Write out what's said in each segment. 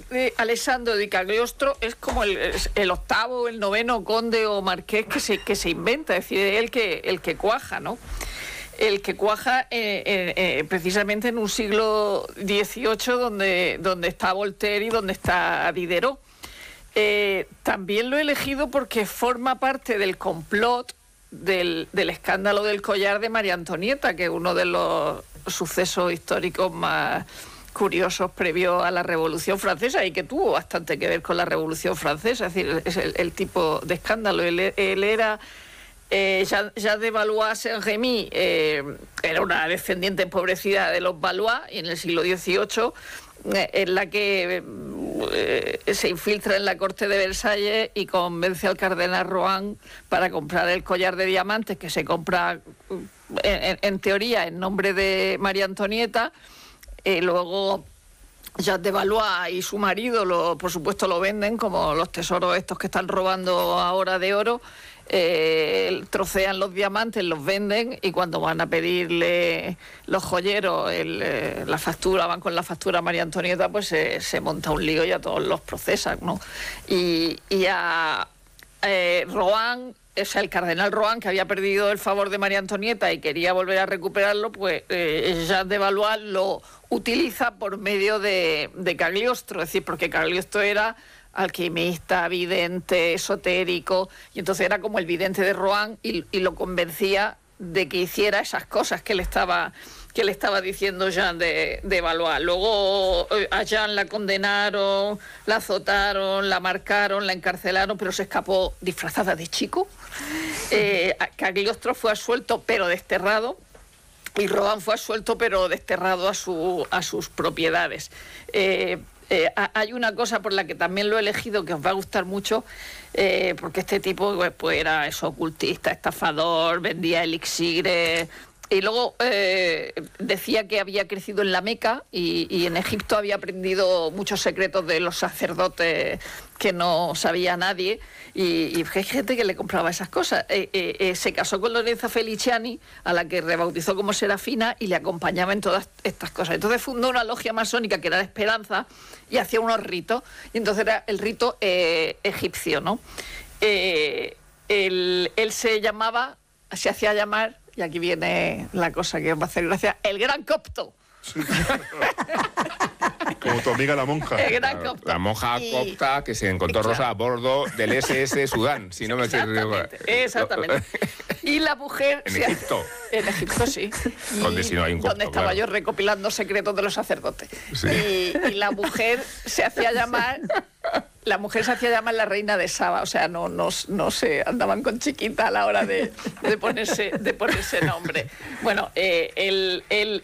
Alessandro di Cagliostro es como el octavo, el noveno conde o marqués que se inventa, es decir, el que cuaja, ¿no? El que cuaja precisamente en un siglo XVIII donde está Voltaire y donde está Diderot. También lo he elegido porque forma parte del complot del escándalo del collar de María Antonieta, que es uno de los sucesos históricos más curiosos previo a la Revolución Francesa y que tuvo bastante que ver con la Revolución Francesa. Es decir, es el tipo de escándalo. Él era Jean de Valois Saint-Remy, era una descendiente empobrecida de los Valois, y en el siglo XVIII en la que se infiltra en la corte de Versalles y convence al cardenal Rohan para comprar el collar de diamantes que se compra en teoría en nombre de María Antonieta. Luego Jean de Valois y su marido por supuesto lo venden como los tesoros estos que están robando ahora de oro. Trocean los diamantes, los venden, y cuando van a pedirle los joyeros la factura, van con la factura a María Antonieta, pues se monta un lío y a todos los procesan, ¿no? Y a Rohan, o sea, el cardenal Rohan, que había perdido el favor de María Antonieta y quería volver a recuperarlo, pues Jean de Valois lo utiliza por medio de Cagliostro, es decir, porque Cagliostro era alquimista, vidente, esotérico, y entonces era como el vidente de Rohan y lo convencía de que hiciera esas cosas que le estaba diciendo Jean de Valois. Luego a Jean la condenaron, la azotaron, la marcaron, la encarcelaron, pero se escapó disfrazada de chico. Cagliostro fue absuelto pero desterrado, y Rohan fue absuelto pero desterrado a sus propiedades. Hay una cosa por la que también lo he elegido que os va a gustar mucho, porque este tipo pues era ocultista, estafador, vendía elixires, y luego decía que había crecido en la Meca y en Egipto había aprendido muchos secretos de los sacerdotes que no sabía nadie, y hay gente que le compraba esas cosas. Se casó con Lorenza Feliciani, a la que rebautizó como Serafina, y le acompañaba en todas estas cosas. Entonces fundó una logia masónica que era la Esperanza y hacía unos ritos, y entonces era el rito egipcio, ¿no? Él se hacía llamar, y aquí viene la cosa que os va a hacer gracia, el Gran Copto. Sí. Como tu amiga la monja. Claro, la monja copta que se encontró Rosa a bordo del SS Sudán, si no me equivoco. Exactamente. Y la mujer... En Egipto. En Egipto, sí. Donde si no hay un copto, donde estaba yo recopilando secretos de los sacerdotes. Sí. Y la mujer se hacía llamar... La mujer se hacía llamar la reina de Saba, o sea, no se andaban con chiquita a la hora de ponerse nombre. Bueno, él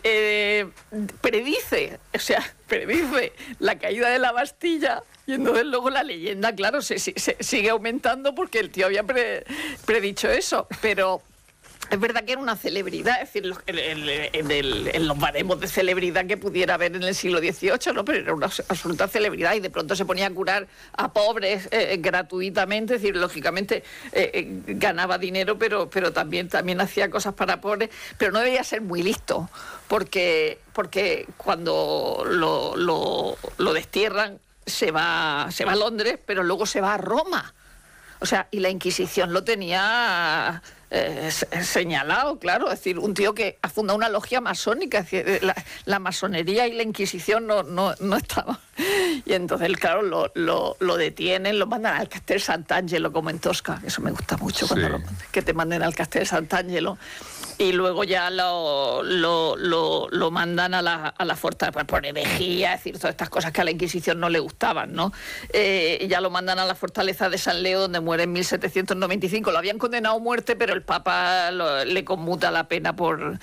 predice la caída de la Bastilla, y entonces luego la leyenda, claro, se sigue aumentando porque el tío había predicho eso, pero... Es verdad que era una celebridad, es decir, en los baremos de celebridad que pudiera haber en el siglo XVIII, ¿no? Pero era una absoluta celebridad, y de pronto se ponía a curar a pobres gratuitamente, es decir, lógicamente ganaba dinero, pero también hacía cosas para pobres, pero no debía ser muy listo, porque cuando lo destierran se va a Londres, pero luego se va a Roma. O sea, y la Inquisición lo tenía señalado, claro. Es decir, un tío que ha fundado una logia masónica. Es decir, la masonería y la Inquisición no estaban. Y entonces, claro, lo detienen, lo mandan al Castel Sant'Angelo, como en Tosca. Eso me gusta mucho, sí, cuando que te manden al Castel Sant'Angelo. Y luego ya lo mandan a la fortaleza por herejía, es decir, todas estas cosas que a la Inquisición no le gustaban, ¿no? Y ya lo mandan a la fortaleza de San Leo, donde muere en 1795. Lo habían condenado a muerte, pero el Papa le conmuta la pena por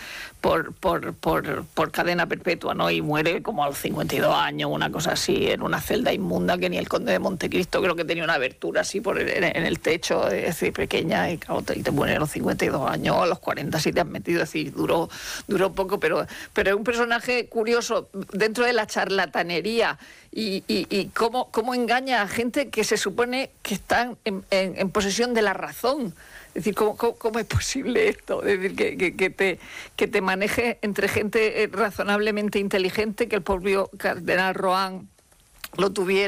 cadena perpetua, ¿no? Y muere como a los 52 años, una cosa así, en una celda inmunda que ni el conde de Montecristo, creo que tenía una abertura así en el techo, es decir, pequeña, y te muere a los 52 años, o a los 40 si te has metido, es decir, duró poco, pero es un personaje curioso dentro de la charlatanería y cómo engaña a gente que se supone que están en posesión de la razón. Es decir, ¿cómo es posible esto? Es decir, que te maneje entre gente razonablemente inteligente, que el propio cardenal Rohan lo tuviera.